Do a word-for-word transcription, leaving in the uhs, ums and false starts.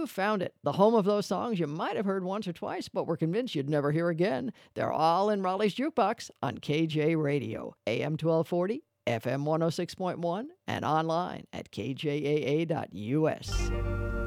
you've found it, the home of those songs you might have heard once or twice, but were convinced you'd never hear again. They're all in Raleigh's Jukebox on K J Radio, A M twelve forty, F M one oh six point one, and online at K J A A dot U S.